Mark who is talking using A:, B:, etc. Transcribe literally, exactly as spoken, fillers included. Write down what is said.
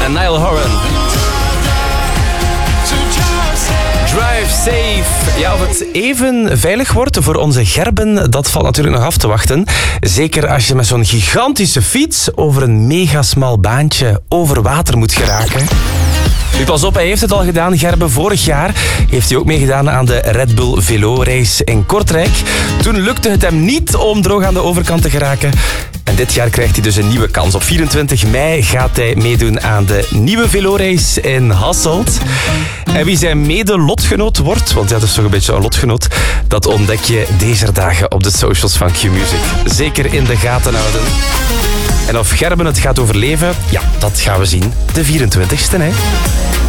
A: en Niall Horan. Drive safe. Ja, of het even veilig wordt voor onze Gerben, dat valt natuurlijk nog af te wachten. Zeker als je met zo'n gigantische fiets over een mega smal baantje over water moet geraken. Nu pas op, hij heeft het al gedaan, Gerben. Vorig jaar heeft hij ook meegedaan aan de Red Bull Velo Race in Kortrijk. Toen lukte het hem niet om droog aan de overkant te geraken. En dit jaar krijgt hij dus een nieuwe kans. Op vierentwintig mei gaat hij meedoen aan de nieuwe Velo-race in Hasselt. En wie zijn mede-lotgenoot wordt, want ja, dat is toch een beetje een lotgenoot, dat ontdek je deze dagen op de socials van Q-Music. Zeker in de gaten houden. En of Gerben het gaat overleven, ja, dat gaan we zien. De vierentwintigste, hè.